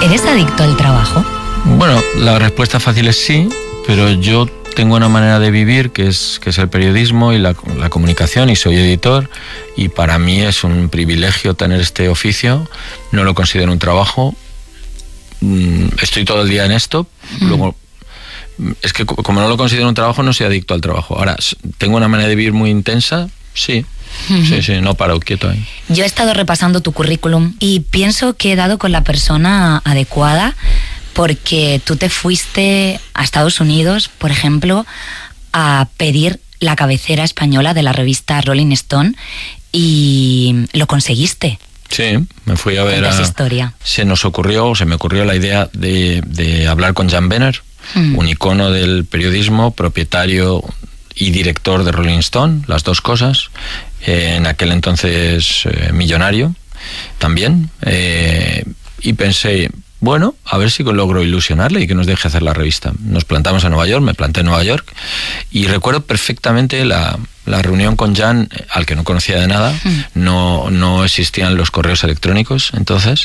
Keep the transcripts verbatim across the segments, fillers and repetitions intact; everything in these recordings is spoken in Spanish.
¿Eres adicto al trabajo? Bueno, la respuesta fácil es sí, pero yo tengo una manera de vivir que es, que es el periodismo y la, la comunicación, y soy editor, y para mí es un privilegio tener este oficio. No lo considero un trabajo. Estoy todo el día en esto. Mm. Luego, es que como no lo considero un trabajo, no soy adicto al trabajo. Ahora, ¿tengo una manera de vivir muy intensa? Sí. Sí, sí, no paro quieto ahí. Yo he estado repasando tu currículum y pienso que he dado con la persona adecuada, porque tú te fuiste a Estados Unidos, por ejemplo, a pedir la cabecera española de la revista Rolling Stone, y lo conseguiste. Sí, me fui a ver a... esa historia. Se nos ocurrió, se me ocurrió la idea de, de hablar con Jan Wenner, mm. un icono del periodismo, propietario y director de Rolling Stone, las dos cosas, eh, en aquel entonces eh, millonario también, eh, y pensé, bueno, a ver si logro ilusionarle y que nos deje hacer la revista. Nos plantamos en Nueva York, me planté en Nueva York, y recuerdo perfectamente la, la reunión con Jan, al que no conocía de nada. Mm. no, no existían los correos electrónicos entonces,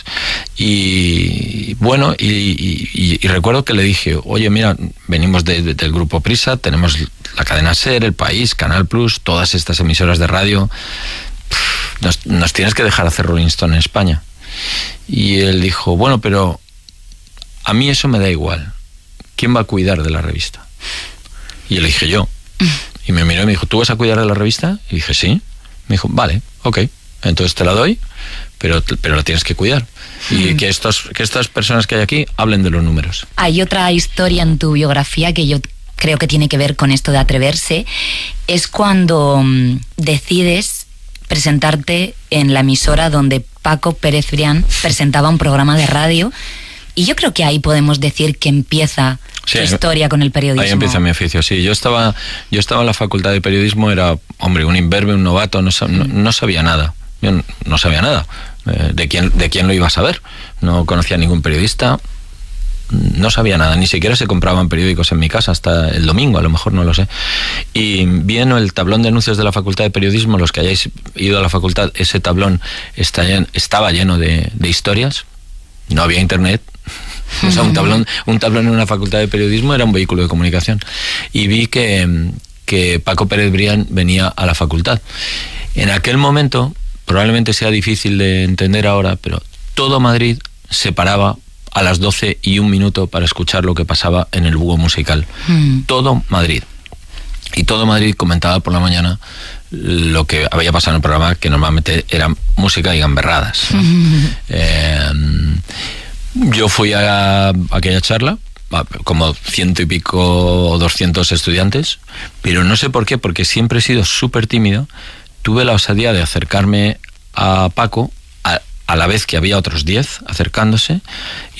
y bueno, y, y, y recuerdo que le dije, oye, mira, venimos de, de, del grupo Prisa, tenemos la cadena SER, El País, Canal Plus, todas estas emisoras de radio, nos, nos tienes que dejar hacer Rolling Stone en España. Y él dijo, bueno, pero a mí eso me da igual. ¿Quién va a cuidar de la revista? Y le dije, yo. Y me miró y me dijo, ¿tú vas a cuidar de la revista? Y dije, sí. Me dijo, vale, ok, entonces te la doy, pero, pero la tienes que cuidar. Y que, estos, que estas personas que hay aquí hablen de los números. Hay otra historia en tu biografía que yo creo que tiene que ver con esto de atreverse. Es cuando um, decides presentarte en la emisora donde Paco Pérez Brián presentaba un programa de radio, y yo creo que ahí podemos decir que empieza sí, tu historia con el periodismo. Ahí empieza mi oficio, sí. Yo estaba, yo estaba en la facultad de periodismo, era, hombre, un imberbe, un novato, no, no, no sabía nada. Yo no, no sabía nada. Eh, ¿de quién, de quién lo iba a saber? No conocía a ningún periodista, no sabía nada, ni siquiera se compraban periódicos en mi casa hasta el domingo, a lo mejor, no lo sé. Y viendo el tablón de anuncios de la Facultad de Periodismo, los que hayáis ido a la facultad, ese tablón está llen, estaba lleno de, de historias. No había internet. O sea, un tablón, un tablón en una facultad de periodismo era un vehículo de comunicación. Y vi que, que Paco Pérez Brián venía a la facultad. En aquel momento, probablemente sea difícil de entender ahora, pero todo Madrid se paraba a las doce y un minuto para escuchar lo que pasaba en el Búho Musical. Mm. Todo Madrid. Y todo Madrid comentaba por la mañana lo que había pasado en el programa, que normalmente era música y gamberradas, ¿no? Mm. Eh, yo fui a, a aquella charla, como ciento y pico o doscientos estudiantes, pero no sé por qué, porque siempre he sido súper tímido. Tuve la osadía de acercarme a Paco, a, a la vez que había otros diez acercándose,